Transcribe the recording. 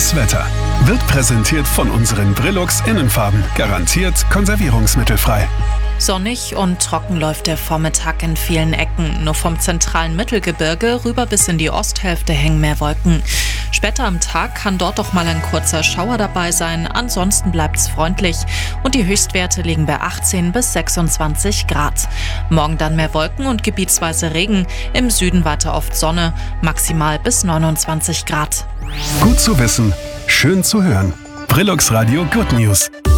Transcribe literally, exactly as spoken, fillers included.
Das Wetter wird präsentiert von unseren Brilux Innenfarben. Garantiert konservierungsmittelfrei. Sonnig und trocken läuft der Vormittag in vielen Ecken. Nur vom zentralen Mittelgebirge rüber bis in die Osthälfte hängen mehr Wolken. Später am Tag kann dort doch mal ein kurzer Schauer dabei sein. Ansonsten bleibt's freundlich. Und die Höchstwerte liegen bei achtzehn bis sechsundzwanzig Grad. Morgen dann mehr Wolken und gebietsweise Regen. Im Süden weiter oft Sonne. Maximal bis neunundzwanzig Grad. Gut zu wissen, schön zu hören. Brilux Radio Good News.